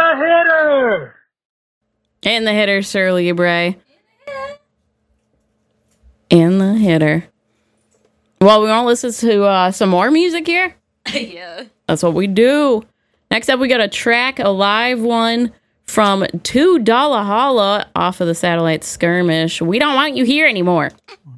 hitter! In the hitter, Shirley Bray. In the hitter. Well, we want to listen to some more music here? Yeah. That's what we do. Next up, we got a track, a live one from $2 Holla off of the Satellite Skirmish. We Don't Want You Here Anymore.